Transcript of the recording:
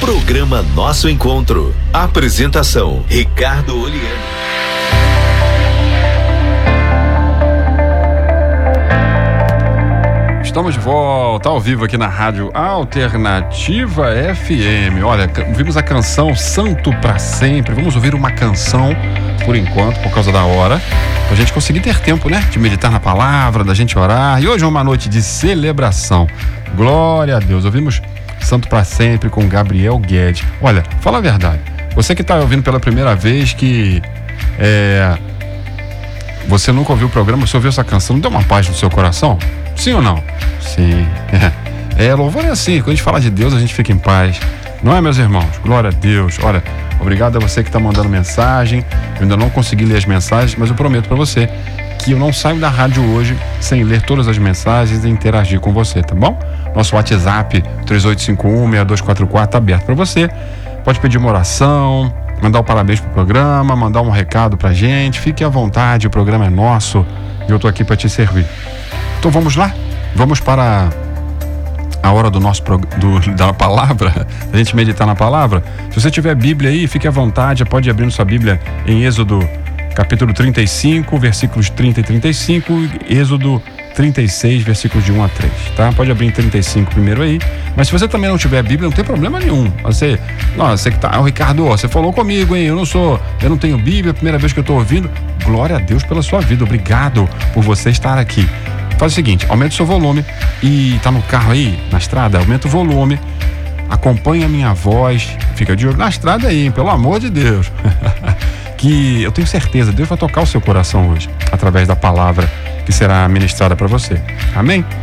Programa Nosso Encontro. Apresentação: Ricardo Oliano. Estamos de volta ao vivo aqui na Rádio Alternativa FM. Olha, vimos a canção Santo pra Sempre. Vamos ouvir uma canção por enquanto, por causa da hora, pra gente conseguir ter tempo, né? De meditar na palavra, da gente orar. E hoje é uma noite de celebração. Glória a Deus. Ouvimos Santo pra Sempre com Gabriel Guedes. Olha, fala a verdade. Você que tá ouvindo pela primeira vez, que você nunca ouviu o programa, você ouviu essa canção, não deu uma paz no seu coração? Sim ou não? Sim. Louvor é assim, quando a gente fala de Deus, a gente fica em paz. Não é, meus irmãos? Glória a Deus. Olha, obrigado a você que está mandando mensagem. Eu ainda não consegui ler as mensagens, mas eu prometo para você que eu não saio da rádio hoje sem ler todas as mensagens e interagir com você, tá bom? Nosso WhatsApp 3851-6244 está aberto para você. Pode pedir uma oração, mandar um parabéns pro programa, mandar um recado pra gente. Fique à vontade, o programa é nosso e eu tô aqui para te servir. Então vamos lá? Vamos para a hora do nosso da palavra, a gente meditar na palavra. Se você tiver Bíblia aí, fique à vontade, pode ir abrindo sua Bíblia em Êxodo capítulo 35, versículos 30 e 35, Êxodo 36, versículos de 1 a 3, tá? Pode abrir em 35 primeiro aí, mas se você também não tiver Bíblia, não tem problema nenhum. Você que tá, Ricardo, você falou comigo, hein? Eu não tenho Bíblia, é a primeira vez que eu tô ouvindo. Glória a Deus pela sua vida, obrigado por você estar aqui. Faz o seguinte, aumenta o seu volume e tá no carro aí, na estrada, aumenta o volume, acompanha a minha voz, fica de olho na estrada aí, hein? Pelo amor de Deus. Que eu tenho certeza, Deus vai tocar o seu coração hoje, através da palavra que será ministrada para você. Amém?